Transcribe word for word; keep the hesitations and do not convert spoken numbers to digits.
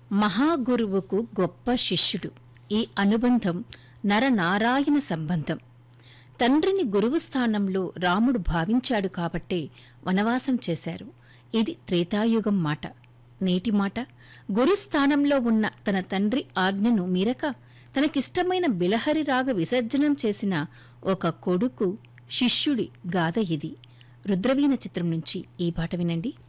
మహాగురువుకు గొప్ప శిష్యుడు. ఈ అనుబంధం నరనారాయణ సంబంధం. తండ్రిని గురువు స్థానంలో రాముడు భావించాడు కాబట్టే వనవాసం చేశారు. ఇది త్రేతాయుగం మాట. నేటి మాట, గురుస్థానంలో ఉన్న తన తండ్రి ఆజ్ఞను మీరక తనకిష్టమైన బిలహరి రాగ విసర్జనం చేసిన ఒక కొడుకు శిష్యుడి గాథ ఇది. రుద్రవీణ చిత్రం నుంచి ఈ పాట వినండి.